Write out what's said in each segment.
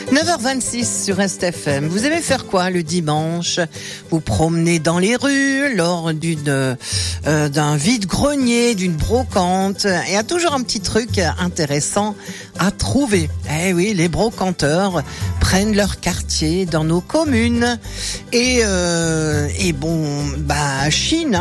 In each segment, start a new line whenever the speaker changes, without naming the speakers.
9h26 sur STFM. Vous aimez faire quoi le dimanche? Vous promenez dans les rues lors d'un vide-grenier, d'une brocante. Il y a toujours un petit truc intéressant à trouver. Eh oui, les brocanteurs prennent leur quartier dans nos communes et Chine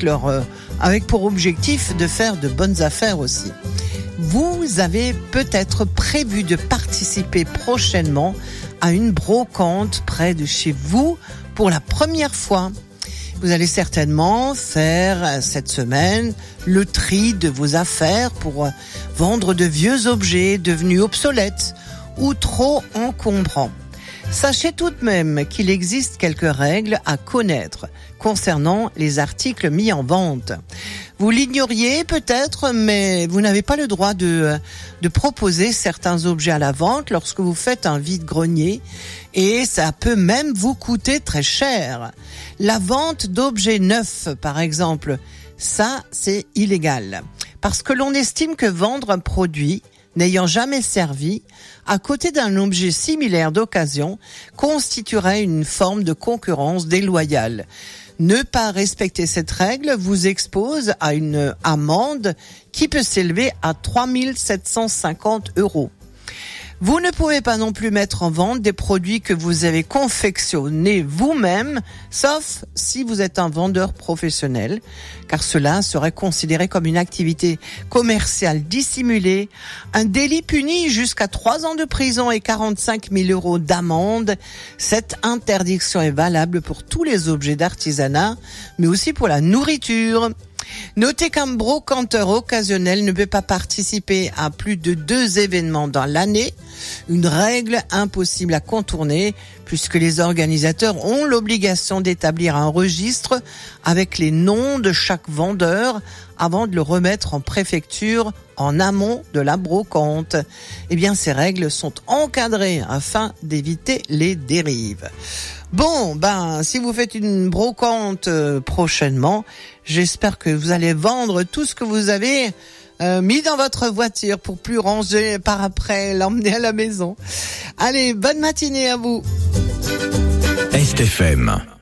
avec pour objectif de faire de bonnes affaires aussi. Vous avez peut-être prévu de participer prochainement à une brocante près de chez vous pour la première fois. Vous allez certainement faire cette semaine le tri de vos affaires pour vendre de vieux objets devenus obsolètes ou trop encombrants. Sachez tout de même qu'il existe quelques règles à connaître concernant les articles mis en vente. Vous l'ignoriez peut-être, mais vous n'avez pas le droit de proposer certains objets à la vente lorsque vous faites un vide-grenier, et ça peut même vous coûter très cher. La vente d'objets neufs, par exemple, ça c'est illégal, parce que l'on estime que vendre un produit n'ayant jamais servi, à côté d'un objet similaire d'occasion, constituerait une forme de concurrence déloyale. Ne pas respecter cette règle vous expose à une amende qui peut s'élever à 3 750 €. Vous ne pouvez pas non plus mettre en vente des produits que vous avez confectionnés vous-même, sauf si vous êtes un vendeur professionnel, car cela serait considéré comme une activité commerciale dissimulée, un délit puni jusqu'à 3 ans de prison et 45 000 € d'amende. Cette interdiction est valable pour tous les objets d'artisanat, mais aussi pour la nourriture. Notez qu'un brocanteur occasionnel ne peut pas participer à plus de 2 événements dans l'année, une règle impossible à contourner puisque les organisateurs ont l'obligation d'établir un registre avec les noms de chaque vendeur avant de le remettre en préfecture en amont de la brocante. Eh bien, ces règles sont encadrées afin d'éviter les dérives. Bon, si vous faites une brocante prochainement, j'espère que vous allez vendre tout ce que vous avez mis dans votre voiture pour plus ranger par après, l'emmener à la maison. Allez, bonne matinée à vous.
STFM.